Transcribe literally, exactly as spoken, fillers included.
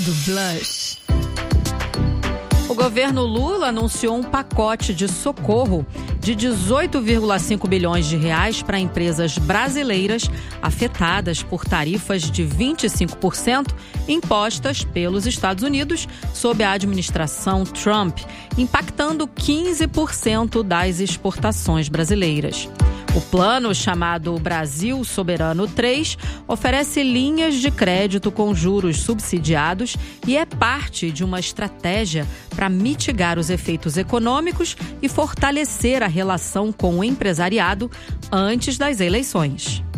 do Blush. O governo Lula anunciou um pacote de socorro de dezoito vírgula cinco bilhões de reais para empresas brasileiras afetadas por tarifas de vinte e cinco por cento impostas pelos Estados Unidos sob a administração Trump, impactando quinze por cento das exportações brasileiras. O plano, chamado Brasil Soberano três, oferece linhas de crédito com juros subsidiados e é parte de uma estratégia para mitigar os efeitos econômicos e fortalecer a relação com o empresariado antes das eleições.